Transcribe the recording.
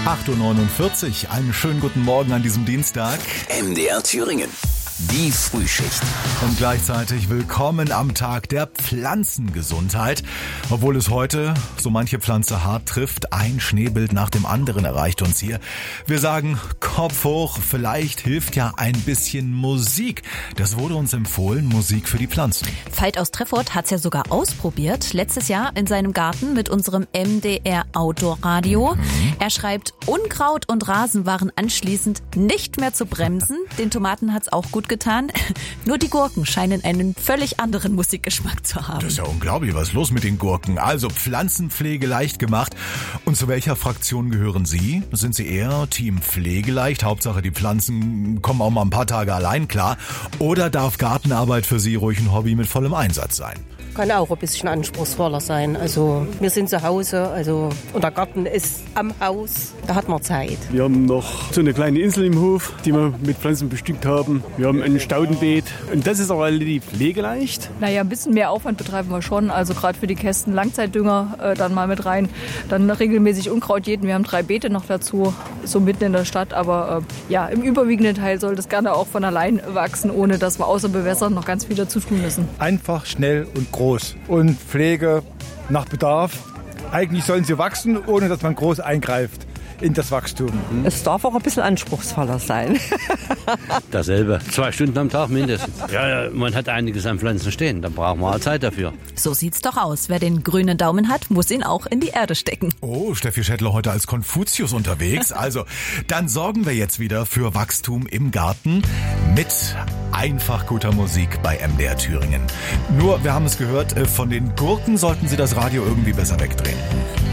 8:49 Uhr, einen schönen guten Morgen an diesem Dienstag. MDR Thüringen, die Frühschicht. Und gleichzeitig willkommen am Tag der Pflanzengesundheit. Obwohl es heute so manche Pflanze hart trifft, ein Schneebild nach dem anderen erreicht uns hier. Wir sagen, Kopf hoch, vielleicht hilft ja ein bisschen Musik. Das wurde uns empfohlen, Musik für die Pflanzen. Veit aus Treffort hat's ja sogar ausprobiert, letztes Jahr in seinem Garten mit unserem MDR Outdoor-Radio. Er schreibt, Unkraut und Rasen waren anschließend nicht mehr zu bremsen. Den Tomaten hat's auch gut getan. Nur die Gurken scheinen einen völlig anderen Musikgeschmack zu haben. Das ist ja unglaublich, was ist los mit den Gurken? Also Pflanzenpflege leicht gemacht. Und zu welcher Fraktion gehören Sie? Sind Sie eher Team Pflegeleicht? Hauptsache die Pflanzen kommen auch mal ein paar Tage allein klar. Oder darf Gartenarbeit für Sie ruhig ein Hobby mit vollem Einsatz sein? Kann auch ein bisschen anspruchsvoller sein. Also wir sind zu Hause, und der Garten ist am Haus, da hat man Zeit. Wir haben noch so eine kleine Insel im Hof, die wir mit Pflanzen bestückt haben. Wir haben ein Staudenbeet und das ist auch relativ pflegeleicht. Naja, ein bisschen mehr Aufwand betreiben wir schon, also gerade für die Kästen Langzeitdünger dann mal mit rein. Dann regelmäßig Unkraut jäten, wir haben 3 Beete noch dazu, so mitten in der Stadt. Aber im überwiegenden Teil soll das gerne auch von allein wachsen, ohne dass wir außer Bewässern noch ganz viel dazu tun müssen. Einfach, schnell und groß. Und Pflege nach Bedarf. Eigentlich sollen sie wachsen, ohne dass man groß eingreift in das Wachstum. Es darf auch ein bisschen anspruchsvoller sein. Dasselbe. 2 Stunden am Tag mindestens. Ja, man hat einiges an Pflanzen stehen. Da braucht man Zeit dafür. So sieht's doch aus. Wer den grünen Daumen hat, muss ihn auch in die Erde stecken. Oh, Steffi Schettler heute als Konfuzius unterwegs. Also, dann sorgen wir jetzt wieder für Wachstum im Garten mit einfach guter Musik bei MDR Thüringen. Nur, wir haben es gehört, von den Gurken sollten Sie das Radio irgendwie besser wegdrehen.